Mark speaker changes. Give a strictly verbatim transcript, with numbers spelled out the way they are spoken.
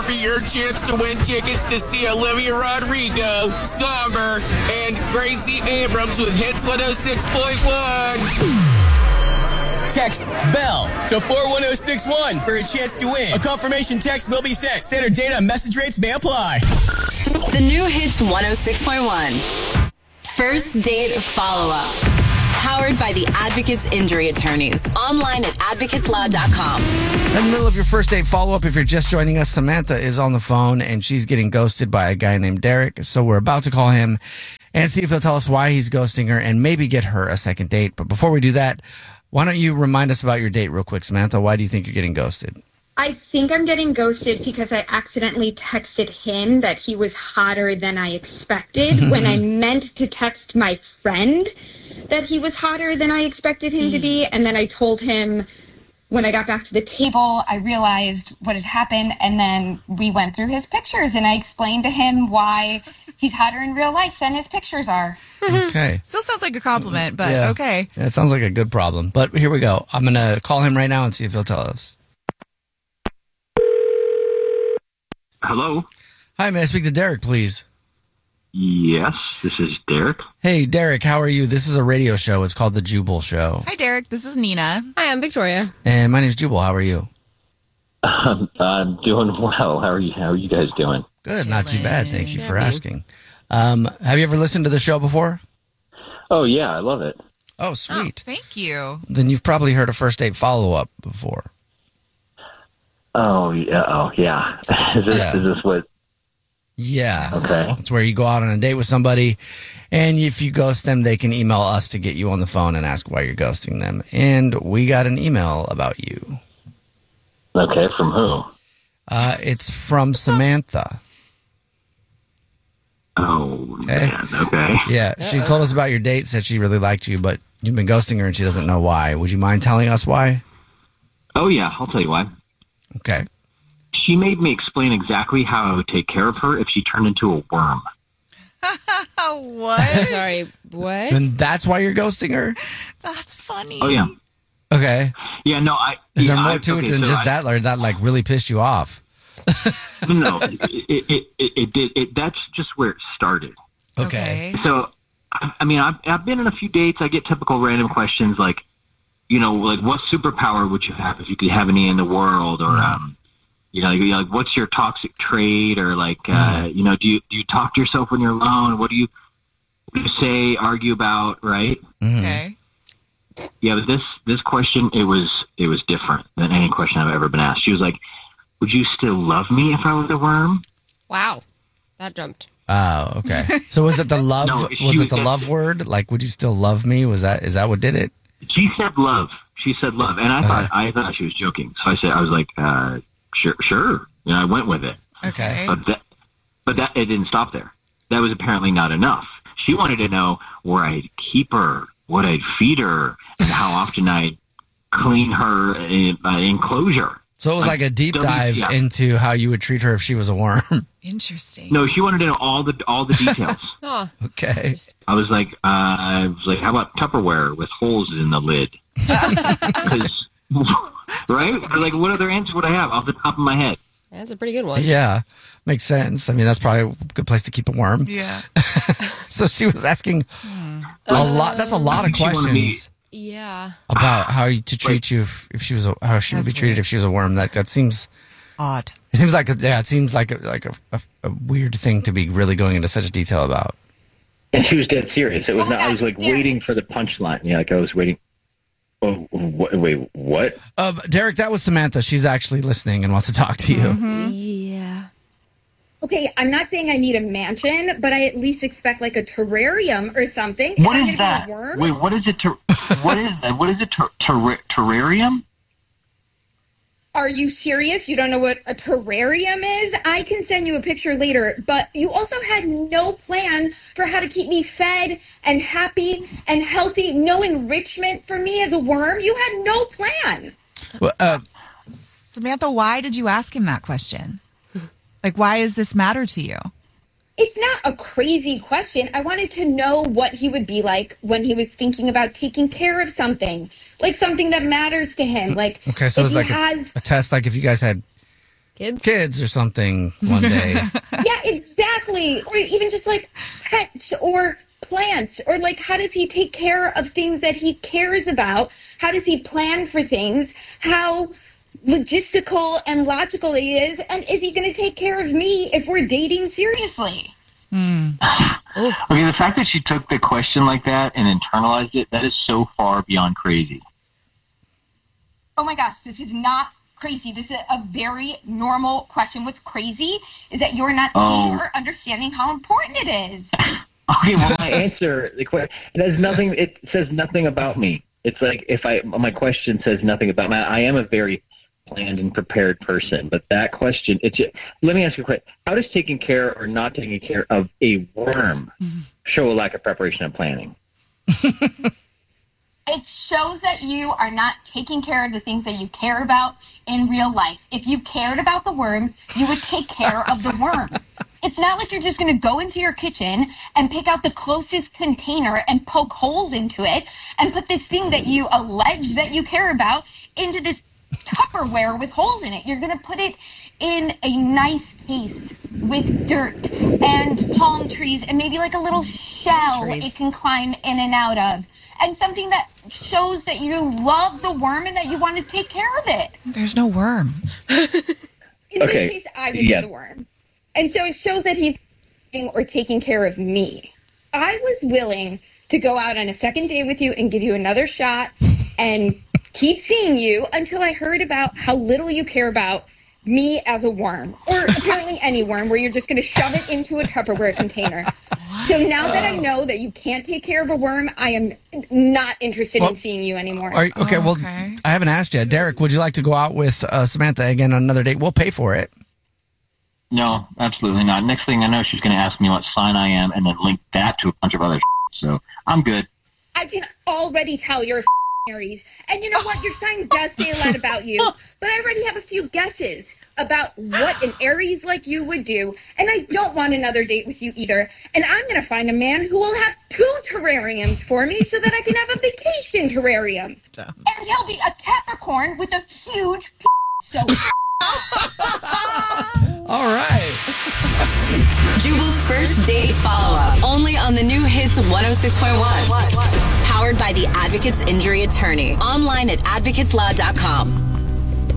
Speaker 1: for your chance to win tickets to see Olivia Rodrigo, Somber, and Gracie Abrams with Hits one oh six point one. Text BELL to four one oh six one for a chance to win. A confirmation text will be sent. Standard data and message rates may apply.
Speaker 2: The new Hits one oh six point one. First date follow-up. Powered by the Advocates Injury Attorneys. Online at advocates law dot com.
Speaker 3: In the middle of your first date follow-up, if you're just joining us, Samantha is on the phone and she's getting ghosted by a guy named Derek. So we're about to call him and see if he'll tell us why he's ghosting her and maybe get her a second date. But before we do that, why don't you remind us about your date real quick, Samantha? Why do you think you're getting ghosted?
Speaker 4: I think I'm getting ghosted because I accidentally texted him that he was hotter than I expected when I meant to text my friend that he was hotter than I expected him to be. And then I told him when I got back to the table, I realized what had happened. And then we went through his pictures and I explained to him why he's hotter in real life than his pictures are.
Speaker 3: Okay.
Speaker 5: Still sounds like a compliment, but
Speaker 3: Yeah.
Speaker 5: okay.
Speaker 3: Yeah, it sounds like a good problem. But here we go. I'm going to call him right now and see if he'll tell us.
Speaker 6: Hello?
Speaker 3: Hi, may I speak to Derek, please?
Speaker 6: Yes, this is Derek.
Speaker 3: Hey, Derek, how are you? This is a radio show. It's called The Jubal Show.
Speaker 5: Hi, Derek. This is Nina.
Speaker 7: Hi, I'm Victoria.
Speaker 3: And my name's Jubal. How are you?
Speaker 6: Um, I'm doing well. How are you? How are you guys doing?
Speaker 3: Good. Not too bad. Thank you for
Speaker 7: Chilling.
Speaker 3: asking. Um, have you ever listened to the show before?
Speaker 6: Oh, yeah, I love it.
Speaker 3: Oh, sweet.
Speaker 5: Thank you.
Speaker 3: Then you've probably heard a first date follow-up before.
Speaker 6: Oh, yeah. Oh, yeah. Is this,
Speaker 3: Yeah.
Speaker 6: is this what?
Speaker 3: Yeah.
Speaker 6: Okay.
Speaker 3: It's where you go out on a date with somebody, and if you ghost them, they can email us to get you on the phone and ask why you're ghosting them. And we got an email about you.
Speaker 6: Okay, from who?
Speaker 3: Uh, it's from Samantha.
Speaker 6: Oh,
Speaker 3: Okay.
Speaker 6: man. Okay.
Speaker 3: Yeah, she told us about your date, said she really liked you, but you've been ghosting her and she doesn't know why. Would you mind telling us why?
Speaker 6: Oh, yeah, I'll tell you why.
Speaker 3: Okay.
Speaker 6: She made me explain exactly how I would take care of her if she turned into a worm.
Speaker 5: Oh, what?
Speaker 7: Sorry, what?
Speaker 3: And that's why you're ghosting her?
Speaker 5: That's funny.
Speaker 6: Oh, yeah.
Speaker 3: Okay.
Speaker 6: Yeah, no, I...
Speaker 3: Is there
Speaker 6: yeah,
Speaker 3: more
Speaker 6: I-
Speaker 3: to
Speaker 6: okay,
Speaker 3: it than
Speaker 6: so
Speaker 3: just
Speaker 6: I-
Speaker 3: that, or that like really pissed you off?
Speaker 6: No, it, it, it, it did. It, that's just where it started.
Speaker 3: Okay.
Speaker 6: So, I, I mean, I've, I've been on a few dates. I get typical random questions like, you know, like what superpower would you have if you could have any in the world, or, um, you know, you're like, what's your toxic trait, or like, uh, you know, do you do you talk to yourself when you're alone? What do you, what do you say, argue about, right?
Speaker 5: Okay.
Speaker 6: Yeah, but this this question, it was it was different than any question I've ever been asked. She was like, would you still love me if I was a worm?
Speaker 7: Wow. That jumped.
Speaker 3: Oh, okay. So was it the love?
Speaker 6: No,
Speaker 3: was
Speaker 6: she-
Speaker 3: it the love word? Like, would you still love me? Was that is that what did it?
Speaker 6: She said love. She said love, and I thought I thought she was joking. So I said, I was like, uh, sure, sure. You know, I went with it.
Speaker 5: Okay.
Speaker 6: But that, but that it didn't stop there. That was apparently not enough. She wanted to know where I'd keep her, what I'd feed her, and how often I'd clean her in, uh, enclosure.
Speaker 3: So it was like a deep
Speaker 6: W-
Speaker 3: dive
Speaker 6: yeah.
Speaker 3: into how you would treat her if she was a worm.
Speaker 5: Interesting.
Speaker 6: No, she wanted to know all the all the details.
Speaker 7: Oh,
Speaker 3: Okay.
Speaker 6: I was like, uh, I was like, how about Tupperware with holes in the lid? 'Cause- right? Like, what other answer would I have off the top of my head?
Speaker 7: that's a pretty good one.
Speaker 3: Yeah, makes sense. I mean, that's probably a good place to keep a worm.
Speaker 5: Yeah.
Speaker 3: So she was asking a lot. That's a lot of
Speaker 6: She wanted me-
Speaker 3: questions
Speaker 7: Yeah.
Speaker 3: about how you- to treat you if, if she was a, how she would be
Speaker 5: That's
Speaker 3: treated
Speaker 5: weird.
Speaker 3: if she was a worm. That that seems
Speaker 5: Odd.
Speaker 3: it seems like a, yeah, it seems like a, like a, a, a weird thing to be really going into such detail about.
Speaker 6: And she was dead serious. It was not, I was like waiting for the punchline. Yeah, like I was waiting. Oh, wh- wait, what?
Speaker 3: Uh, Derek, that was Samantha. She's actually listening and wants to talk to you.
Speaker 7: Yeah.
Speaker 4: Okay, I'm not saying I need a mansion, but I at least expect like a terrarium or something.
Speaker 6: What
Speaker 4: If I'm
Speaker 6: is
Speaker 4: gonna
Speaker 6: that?
Speaker 4: be a worm,
Speaker 6: Wait, what is it? Ter- what is that? What is it? Ter- ter- terrarium?
Speaker 4: are you serious? You don't know what a terrarium is? I can send you a picture later, but you also had no plan for how to keep me fed and happy and healthy. No enrichment for me as a worm. You had no plan.
Speaker 3: Well, uh,
Speaker 5: Samantha, why did you ask him that question? Like, why does this matter to you?
Speaker 4: It's not a crazy question. I wanted to know what he would be like when he was thinking about taking care of something, like something that matters to him. Like,
Speaker 3: okay, so
Speaker 4: if
Speaker 3: it's like
Speaker 4: he
Speaker 3: a,
Speaker 4: has,
Speaker 3: a test. Like if you guys had
Speaker 7: Kids?
Speaker 3: kids or something one day.
Speaker 4: Yeah, exactly. Or even just like pets or plants, or like how does he take care of things that he cares about? How does he plan for things? How logistical and logical he is, and is he going to take care of me if we're dating seriously?
Speaker 5: Mm.
Speaker 6: Okay, the fact that she took the question like that and internalized it, that is so far beyond crazy.
Speaker 4: Oh my gosh, this is not crazy. This is a very normal question. What's crazy is that you're not seeing
Speaker 6: Oh.
Speaker 4: or understanding how important it is.
Speaker 6: Okay, well, my answer, the que- it has nothing, it says nothing about me. It's like if I, my question says nothing about me. I am a very planned and prepared person, but that question, it's just, let me ask you a question. How does taking care or not taking care of a worm show a lack of preparation and planning?
Speaker 4: It shows that you are not taking care of the things that you care about in real life. If you cared about the worm, you would take care of the worm. It's not like you're just going to go into your kitchen and pick out the closest container and poke holes into it and put this thing that you allege that you care about into this Tupperware with holes in it. You're going to put it in a nice case with dirt and palm trees and maybe like a little shell it can climb in and out of. And something that shows that you love the worm and that you want to take care of it.
Speaker 5: There's no worm.
Speaker 4: In
Speaker 6: Okay,
Speaker 4: this case, I would
Speaker 6: yeah.
Speaker 4: be the worm. And so it shows that he's taking or taking care of me. I was willing to go out on a second date with you and give you another shot and keep seeing you until I heard about how little you care about me as a worm, or apparently any worm, where you're just going to shove it into a Tupperware container. So now that I know that you can't take care of a worm, I am not interested
Speaker 3: Well,
Speaker 4: in seeing you anymore.
Speaker 3: Are you- okay,
Speaker 5: Oh,
Speaker 3: well,
Speaker 5: okay.
Speaker 3: I haven't asked yet. Derek, would you like to go out with uh, Samantha again on another date? We'll pay for it.
Speaker 6: No, absolutely not. Next thing I know, she's going to ask me what sign I am and then link that to a bunch of other shit. So I'm good.
Speaker 4: I can already tell you're a Aries. And you know what? Your sign does say a lot about you. But I already have a few guesses about what an Aries like you would do. And I don't want another date with you either. And I'm going to find a man who will have two terrariums for me so that I can have a vacation terrarium.
Speaker 5: Dumb.
Speaker 4: And he'll be a Capricorn with a huge p- so
Speaker 3: All right.
Speaker 2: Jubal's first date follow-up. Only on the new Hits one oh six point one. Powered by the Advocates Injury Attorney. Online at advocates law dot com.